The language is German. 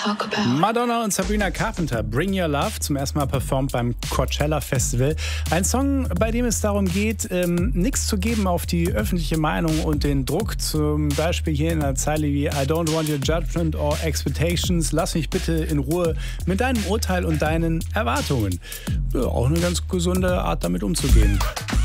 talk about. Madonna und Sabrina Carpenter, Bring Your Love, zum ersten Mal performt beim Coachella Festival. Ein Song, bei dem es darum geht, nichts zu geben auf die öffentliche Meinung und den Druck. Zum Beispiel hier in einer Zeile wie I don't want your judgment or expectations. Lass mich bitte in Ruhe mit deinem Urteil und deinen Erwartungen. Ja, auch eine ganz gesunde Art, damit umzugehen.